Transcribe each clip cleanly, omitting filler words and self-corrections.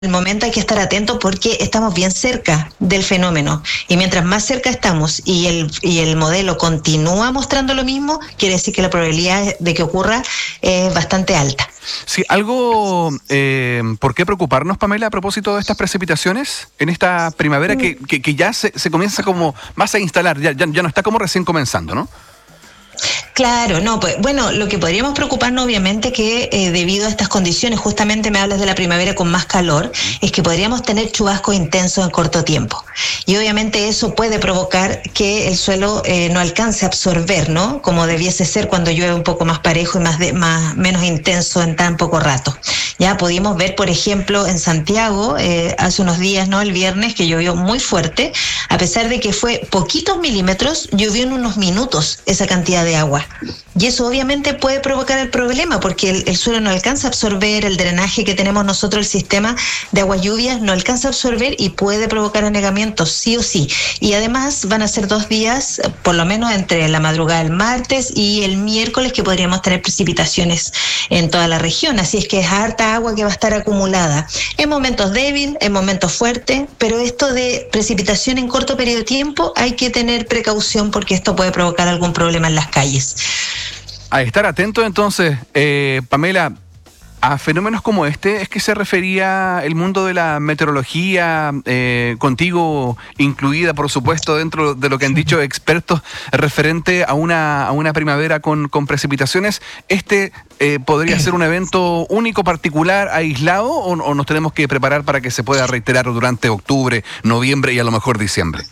el momento hay que estar atentos porque estamos bien cerca del fenómeno y mientras más cerca estamos y el modelo continúa mostrando lo mismo, quiere decir que la probabilidad de que ocurra es bastante alta. Sí, algo por qué preocuparnos, Pamela, a propósito de estas precipitaciones en esta primavera que ya se comienza como más a instalar, ya no está como recién comenzando, ¿no? Claro, no, pues bueno, lo que podríamos preocuparnos obviamente que debido a estas condiciones, justamente me hablas de la primavera con más calor, es que podríamos tener chubascos intensos en corto tiempo. Y obviamente eso puede provocar que el suelo no alcance a absorber, ¿no? Como debiese ser cuando llueve un poco más parejo y menos intenso en tan poco rato. Ya pudimos ver, por ejemplo, en Santiago, hace unos días, ¿no? El viernes, que llovió muy fuerte, a pesar de que fue poquitos milímetros, llovió en unos minutos esa cantidad de agua. Y eso obviamente puede provocar el problema porque el suelo no alcanza a absorber, el drenaje que tenemos nosotros, el sistema de aguas lluvias no alcanza a absorber y puede provocar anegamientos sí o sí. Y además van a ser 2 días, por lo menos entre la madrugada del martes y el miércoles, que podríamos tener precipitaciones en toda la región. Así es que es harta agua que va a estar acumulada en momentos débiles, en momentos fuertes, pero esto de precipitación en corto periodo de tiempo hay que tener precaución porque esto puede provocar algún problema en las calles. A estar atento entonces, Pamela, a fenómenos como este es que se refería el mundo de la meteorología, contigo incluida, por supuesto, dentro de lo que han dicho expertos referente a una primavera con precipitaciones. ¿Podría ser un evento único, particular, aislado, o nos tenemos que preparar para que se pueda reiterar durante octubre, noviembre y a lo mejor diciembre?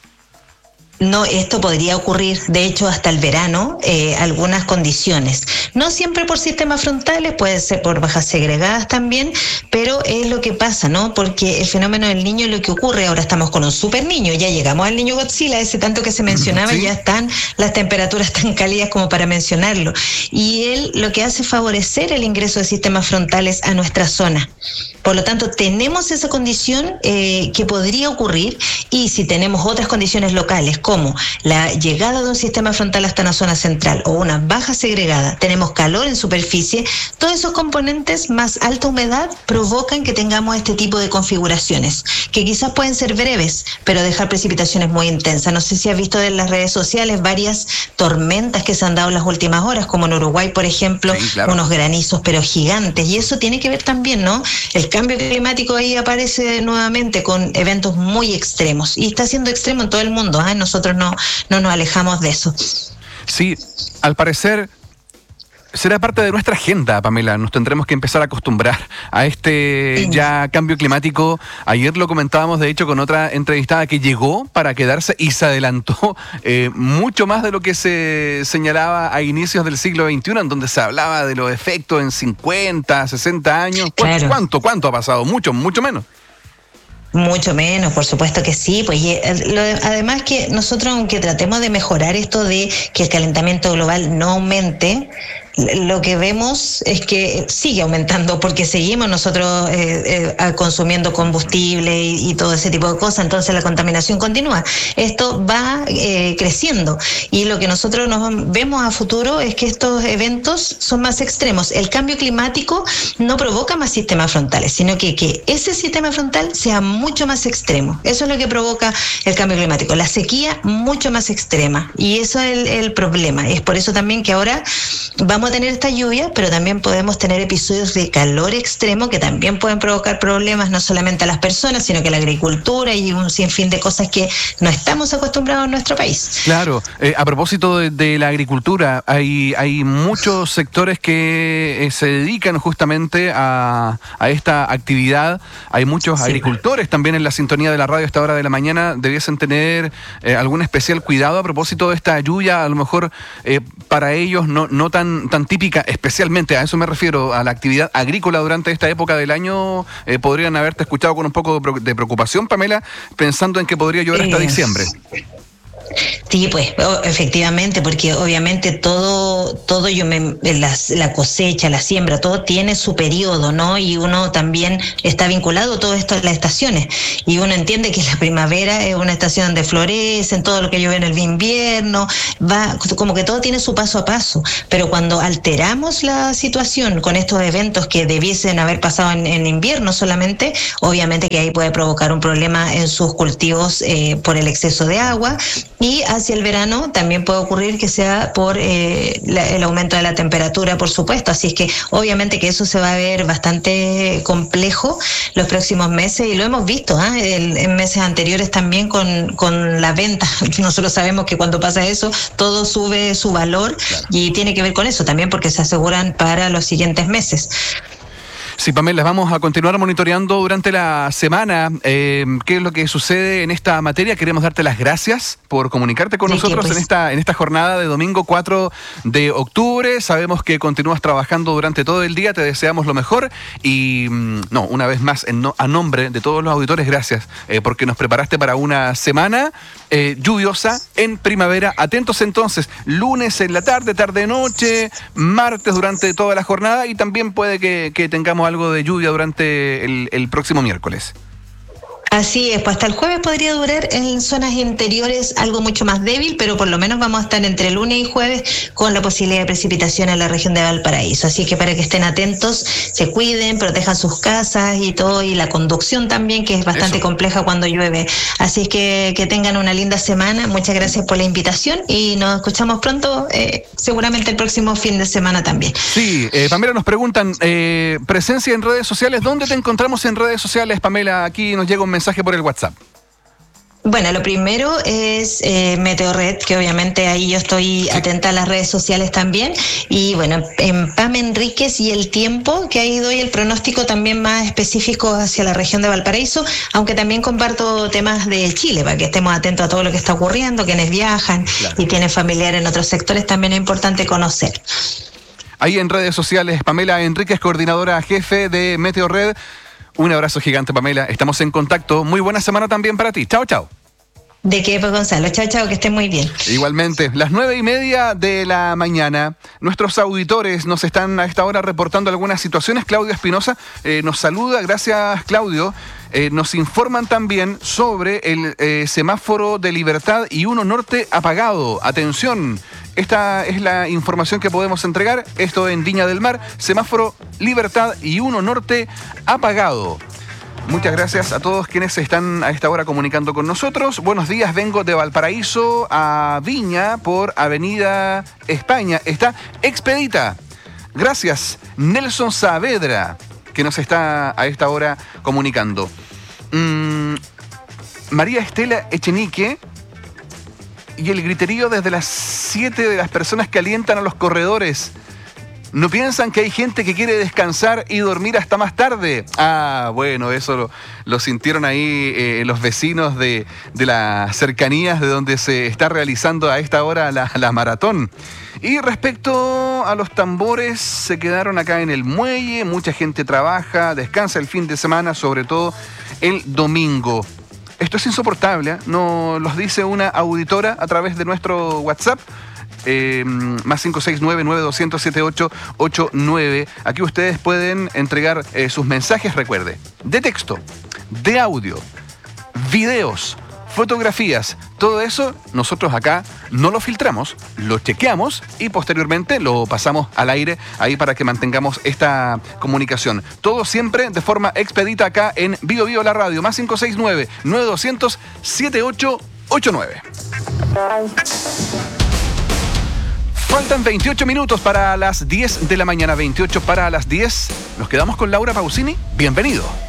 No, esto podría ocurrir, de hecho, hasta el verano, algunas condiciones. No siempre por sistemas frontales, puede ser por bajas segregadas también, pero es lo que pasa, ¿no? Porque el fenómeno del Niño es lo que ocurre. Ahora estamos con un super niño, ya llegamos al niño Godzilla, ese tanto que se mencionaba, ¿sí? Ya están las temperaturas tan cálidas como para mencionarlo. Y él lo que hace es favorecer el ingreso de sistemas frontales a nuestra zona. Por lo tanto, tenemos esa condición que podría ocurrir, y si tenemos otras condiciones locales, como la llegada de un sistema frontal hasta una zona central o una baja segregada, tenemos calor en superficie, todos esos componentes más alta humedad provocan que tengamos este tipo de configuraciones, que quizás pueden ser breves, pero dejar precipitaciones muy intensas. No sé si has visto en las redes sociales varias tormentas que se han dado en las últimas horas, como en Uruguay, por ejemplo, sí, claro, unos granizos pero gigantes, y eso tiene que ver también, ¿no? El cambio climático ahí aparece nuevamente con eventos muy extremos, y está siendo extremo en todo el mundo, ¿eh? Nosotros no nos alejamos de eso. Sí, al parecer será parte de nuestra agenda, Pamela. Nos tendremos que empezar a acostumbrar a ya cambio climático. Ayer lo comentábamos, de hecho, con otra entrevistada que llegó para quedarse y se adelantó mucho más de lo que se señalaba a inicios del siglo XXI, en donde se hablaba de los efectos en 50, 60 años. Claro. ¿Cuánto ha pasado? Mucho menos. Mucho menos, por supuesto que sí. Pues además que nosotros, aunque tratemos de mejorar esto de que el calentamiento global no aumente, lo que vemos es que sigue aumentando porque seguimos nosotros consumiendo combustible y todo ese tipo de cosas. Entonces la contaminación continúa. Esto va creciendo, y lo que nosotros nos vemos a futuro es que estos eventos son más extremos. El cambio climático no provoca más sistemas frontales, sino que ese sistema frontal sea mucho más extremo. Eso es lo que provoca el cambio climático, la sequía mucho más extrema, y eso es el problema. Es por eso también que ahora vamos a tener esta lluvia, pero también podemos tener episodios de calor extremo que también pueden provocar problemas no solamente a las personas, sino que a la agricultura y un sinfín de cosas que no estamos acostumbrados en nuestro país. Claro, a propósito de la agricultura, hay muchos sectores que se dedican justamente a esta actividad. Hay muchos agricultores también en la sintonía de la radio a esta hora de la mañana. Debiesen tener algún especial cuidado a propósito de esta lluvia, a lo mejor para ellos no tan típica, especialmente a eso me refiero, a la actividad agrícola durante esta época del año. Podrían haberte escuchado con un poco de preocupación, Pamela, pensando en que podría llover hasta diciembre. Sí, pues efectivamente, porque obviamente todo la cosecha, la siembra, todo tiene su periodo, ¿no? Y uno también está vinculado todo esto a las estaciones. Y uno entiende que la primavera es una estación donde florecen, todo lo que llueve en el invierno, va como que todo tiene su paso a paso. Pero cuando alteramos la situación con estos eventos que debiesen haber pasado en invierno solamente, obviamente que ahí puede provocar un problema en sus cultivos por el exceso de agua, y hacia el verano también puede ocurrir que sea por el aumento de la temperatura, por supuesto. Así es que obviamente que eso se va a ver bastante complejo los próximos meses, y lo hemos visto en meses anteriores también con la venta. Nosotros sabemos que cuando pasa eso todo sube su valor, claro. Y tiene que ver con eso también, porque se aseguran para los siguientes meses. Sí, Pamela, vamos a continuar monitoreando durante la semana qué es lo que sucede en esta materia. Queremos darte las gracias por comunicarte con nosotros en esta jornada de domingo 4 de octubre. Sabemos que continúas trabajando durante todo el día, te deseamos lo mejor y una vez más, a nombre de todos los auditores, gracias porque nos preparaste para una semana lluviosa en primavera. Atentos entonces, lunes en la tarde-noche, martes durante toda la jornada, y también puede que tengamos algo de lluvia durante el próximo miércoles. Así es, pues hasta el jueves podría durar en zonas interiores algo mucho más débil, pero por lo menos vamos a estar entre lunes y jueves con la posibilidad de precipitación en la región de Valparaíso. Así que para que estén atentos, se cuiden, protejan sus casas y todo, y la conducción también, que es bastante compleja cuando llueve. Así es que tengan una linda semana. Muchas gracias por la invitación y nos escuchamos pronto, seguramente el próximo fin de semana también. Sí, Pamela, nos preguntan, presencia en redes sociales. ¿Dónde te encontramos en redes sociales, Pamela? Aquí nos llega un mensaje por el WhatsApp. Bueno, lo primero es Meteorred, que obviamente ahí yo estoy atenta a las redes sociales también. Y bueno, en Pam Enríquez y El Tiempo, que ahí doy el pronóstico también más específico hacia la región de Valparaíso, aunque también comparto temas de Chile, para que estemos atentos a todo lo que está ocurriendo, quienes viajan y tienen familiares en otros sectores, también es importante conocer. Ahí en redes sociales, Pamela Enríquez, coordinadora jefe de Meteorred. Un abrazo gigante, Pamela. Estamos en contacto. Muy buena semana también para ti. Chao, chao. ¿De qué, pues, Gonzalo? Chao, que estén muy bien. Igualmente, las 9:30 de la mañana. Nuestros auditores nos están a esta hora reportando algunas situaciones. Claudio Espinosa nos saluda. Gracias, Claudio. Nos informan también sobre el semáforo de Libertad y 1 Norte apagado. Atención, esta es la información que podemos entregar. Esto en Viña del Mar, semáforo Libertad y 1 Norte apagado. Muchas gracias a todos quienes se están a esta hora comunicando con nosotros. Buenos días, vengo de Valparaíso a Viña por Avenida España. Está expedita. Gracias, Nelson Saavedra, que nos está a esta hora comunicando. María Estela Echenique y el griterío desde las 7 de las personas que alientan a los corredores. ¿No piensan que hay gente que quiere descansar y dormir hasta más tarde? Ah, bueno, eso lo sintieron ahí los vecinos de las cercanías de donde se está realizando a esta hora la maratón. Y respecto a los tambores, se quedaron acá en el muelle, mucha gente trabaja, descansa el fin de semana, sobre todo el domingo. Esto es insoportable, ¿eh? Nos los dice una auditora a través de nuestro WhatsApp. Más 569-9200-7889. Aquí ustedes pueden entregar sus mensajes, recuerde, de texto, de audio, videos, fotografías, todo eso nosotros acá no lo filtramos, lo chequeamos y posteriormente lo pasamos al aire ahí para que mantengamos esta comunicación. Todo siempre de expedita acá en Bio Bio la radio, más 569-9200-7889. Faltan 28 minutos para las 10 de la mañana, 28 para las 10. Nos quedamos con Laura Pausini. Bienvenido.